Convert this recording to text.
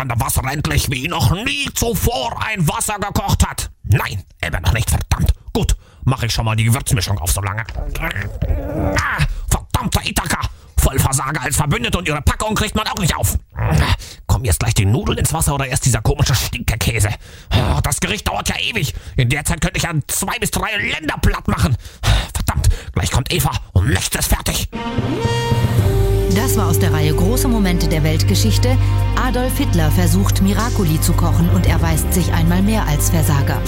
siedende Wasser endlich wie noch nie zuvor ein Wasser gekocht hat. Nein, immer noch nicht, verdammt. Gut, mache ich schon mal die Gewürzmischung auf so lange. Verdammter Ithaka! Vollversager als Verbündet und ihre Packung kriegt man auch nicht auf. Kommen jetzt gleich die Nudeln ins Wasser oder erst dieser komische Stinkekäse? Das Gericht dauert ja ewig. In der Zeit könnte ich ja 2 bis 3 Länder platt machen. Verdammt, gleich kommt Eva und möchte es fertig. Das war aus der Reihe Große Momente der Weltgeschichte. Adolf Hitler versucht Miracoli zu kochen und erweist sich einmal mehr als Versager.